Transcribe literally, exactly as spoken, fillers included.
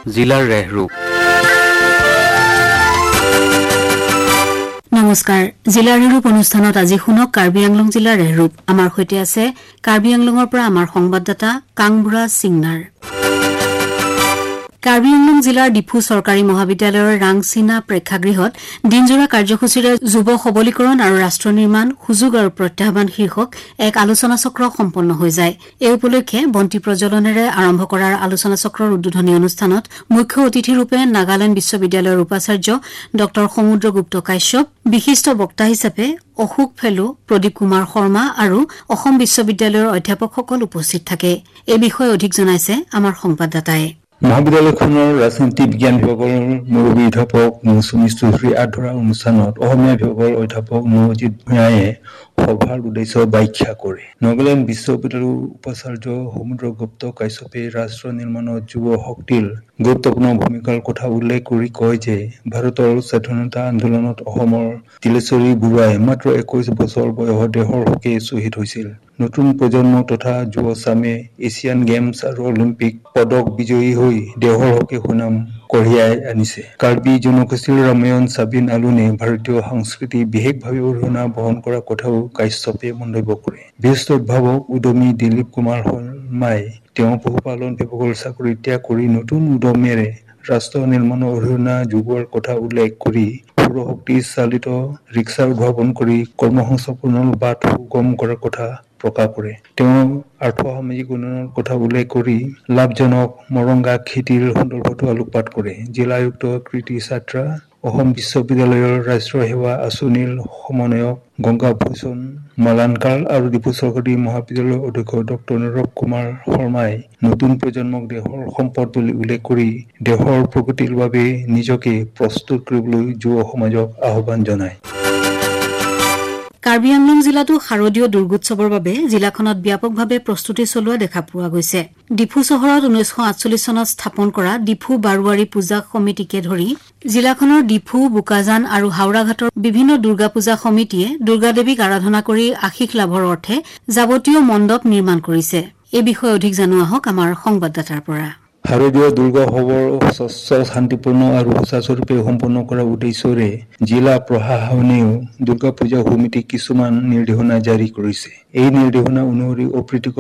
জিলাৰ ৰেহৰূপ। নমস্কাৰ, জিলাৰ ৰেহৰূপ অনুষ্ঠানত আজি শুনক কাৰ্বি আংলং জিলাৰ ৰেহৰূপ। আমাৰ সৈতে আছে কাৰ্বি আংলঙৰ পৰা আমাৰ সংবাদদাতা কাংবুৰা সিংনাৰ। কাৰ্বি আংলং জিলাৰ ডিফু চৰকাৰী মহাবিদ্যালয়ৰ ৰাংচিনা প্ৰেক্ষাগৃহত দিনজোৰা কাৰ্যসূচীৰে যুৱ সবলীকৰণ আৰু ৰাষ্ট্ৰ নিৰ্মাণ সুযোগ আৰু প্ৰত্যাহ্বান শীৰ্ষক এক আলোচনা চক্ৰ সম্পন্ন হৈ যায়। এই উপলক্ষে বন্তি প্ৰজ্বলনেৰে আৰম্ভ কৰাৰ আলোচনা চক্ৰৰ উদ্বোধনী অনুষ্ঠানত মুখ্য অতিথিৰূপে নাগালেণ্ড বিশ্ববিদ্যালয়ৰ উপাচাৰ্য ড সমুদ্ৰগুপ্ত কাশ্যপ, বিশিষ্ট বক্তা হিচাপে অশোক ফেলো, প্ৰদীপ কুমাৰ শৰ্মা আৰু অসম বিশ্ববিদ্যালয়ৰ অধ্যাপকসকল উপস্থিত থাকে। এই বিষয়ে অধিক জনাইছে আমাৰ সংবাদদাতাই। মহাবিদ্যালয়খনৰ ৰাজনীতি বিজ্ঞান বিভাগৰ মুৰব্বী অধ্যাপক মৌচুমী চৌধুৰীৰ আধৰা অনুষ্ঠানত অসমীয়া বিভাগৰ অধ্যাপক নৱজিৎ ভূঞায়ে সভাৰ উদ্দেশ্য ব্যাখ্যা কৰে। নাগালেণ্ড বিশ্ববিদ্যালয়ৰ উপাচাৰ্য সমুদ্ৰগুপ্ত কাশ্যপে ৰাষ্ট্ৰ নিৰ্মাণত যুৱ শক্তিৰ গুৰুত্বপূৰ্ণ ভূমিকাৰ কথা উল্লেখ কৰি কয় যে ভাৰতৰ স্বাধীনতা আন্দোলনত অসমৰ তিলেশ্বৰী বৰুৱাই মাত্ৰ একৈশ বছৰ বয়সত দেশৰ হকে শ্বহীদ হৈছিল। নতুন প্ৰজন্ম তথা যুৱ চামে এছিয়ান গেমছ আৰু অলিম্পিক পদক বিজয়ী হৈ দেশৰ হকে সুনাম কঢ়িয়াই আনিছে। কাৰ্বি জনগোষ্ঠীৰ ৰামায়ণ চাবিন আলুনে ভাৰতীয় সংস্কৃতি বিশেষভাৱে অৰিহণা বহন কৰা কথাও কাশ্যপে মন্তব্য কৰে। বিশিষ্ট উদ্ভাৱক উদ্যমী দিলীপ কুমাৰ শৰ্মাই তেওঁ পশুপালন বিভাগৰ চাকৰি ত্যাগ কৰি নতুন উদ্যমেৰে ৰাষ্ট্ৰ নিৰ্মাণৰ অৰিহণা যোগোৱাৰ কথা উল্লেখ কৰি সৌৰশক্তি চালিত ৰিক্সা উদ্ভাৱন কৰি কৰ্মসংস্থাপনৰ বাট সুগম কৰাৰ কথা প্ৰকাশ কৰে। তেওঁ আৰ্থ-সামাজিক উন্নয়নৰ কথা উল্লেখ কৰি লাভজনক মৰংগা খেতিৰ সন্দৰ্ভতো আলোকপাত কৰে। জিলা আয়ুক্ত কৃতি ছাত্ৰা, অসম বিশ্ববিদ্যালয়ৰ ৰাষ্ট্ৰীয় সেৱা আঁচনিৰ সমন্বয়ক গংগাভূষণ মালানকাৰ আৰু ডিফু চৰকাৰী মহাবিদ্যালয়ৰ অধ্যক্ষ ড নীৰৱ কুমাৰ শৰ্মাই নতুন প্ৰজন্মক দেশৰ সম্পদ বুলি উল্লেখ কৰি দেশৰ প্ৰগতিৰ বাবে নিজকে প্ৰস্তুত কৰিবলৈ যুৱ সমাজক আহ্বান জনায়। কাৰ্বি আংলং জিলাতো শাৰদীয় দুৰ্গোৎসৱৰ বাবে জিলাখনত ব্যাপকভাৱে প্ৰস্তুতি চলোৱা দেখা পোৱা গৈছে। ডিফু চহৰত ঊনৈশ আঠচল্লিশ চনত স্থাপন কৰা ডিফু বাৰোৱাৰী পূজা সমিতিকে ধৰি জিলাখনৰ ডিফু, বোকাজান আৰু হাওৰাঘাটৰ বিভিন্ন দুৰ্গা পূজা সমিতিয়ে দুৰ্গা দেৱীক আৰাধনা কৰি আশীষ লাভৰ অৰ্থে যাৱতীয় মণ্ডপ নিৰ্মাণ কৰিছে। এই বিষয়ে অধিক জনোৱা হওক আমাৰ সংবাদদাতাৰ পৰা। শাৰদীয় দুৰ্গোৎসৱৰ স্বচ্ছ, শান্তিপূৰ্ণ আৰু সুচাৰুৰূপে সম্পন্ন কৰাৰ উদ্দেশ্যৰে জিলা প্ৰশাসনেও দুৰ্গা পূজা সমিতিক কিছুমান নিৰ্দেশনা জাৰি কৰিছে। এই নিৰ্দেশনা অনুসৰি অপ্ৰীতিকৰ